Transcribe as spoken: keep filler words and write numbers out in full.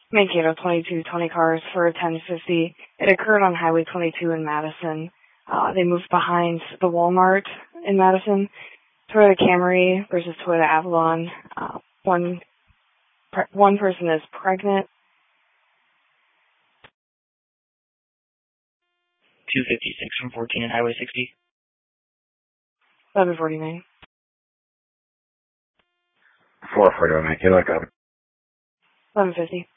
Mankato twenty-two twenty cars for a ten fifty. It occurred on Highway twenty-two in Madison. Uh, they moved behind the Walmart in Madison. Toyota Camry versus Toyota Avalon. Uh, one pre- one person is pregnant. two fifty-six from fourteen and Highway sixty. eleven forty-nine. four forty-one, Mankato, got it. eleven fifty.